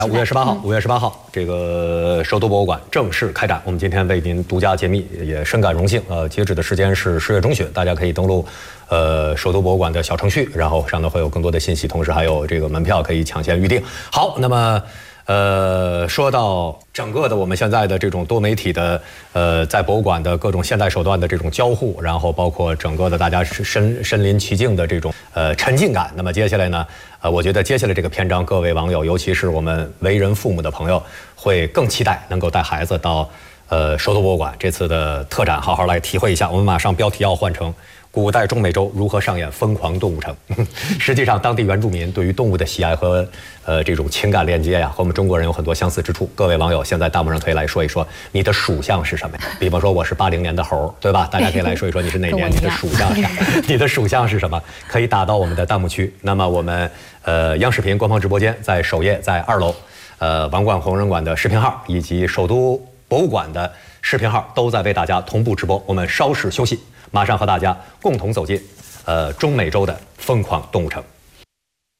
5月18号，这个首都博物馆正式开展。我们今天为您独家揭秘，也深感荣幸。截止的时间是10月中旬，大家可以登录首都博物馆的小程序，然后上头会有更多的信息，同时还有这个门票可以抢先预定。好，那么说到整个的我们现在的这种多媒体的在博物馆的各种现代手段的这种交互，然后包括整个的大家身临其境的这种沉浸感。那么接下来呢，我觉得接下来这个篇章，各位网友，尤其是我们为人父母的朋友，会更期待能够带孩子到首都博物馆这次的特展，好好来体会一下。我们马上标题要换成古代中美洲如何上演疯狂动物城。实际上，当地原住民对于动物的喜爱和这种情感链接呀，和我们中国人有很多相似之处。各位网友，现在弹幕上可以来说一说你的属相是什么呀？比方说我是80年的猴，对吧？大家可以来说一说你是哪年，你的属相是啥？你的属相是什么？可以打到我们的弹幕区。那么我们央视频官方直播间在首页，在2楼，王冠红人馆的视频号以及首都博物馆的视频号都在为大家同步直播。我们稍事休息，马上和大家共同走进中美洲的疯狂动物城。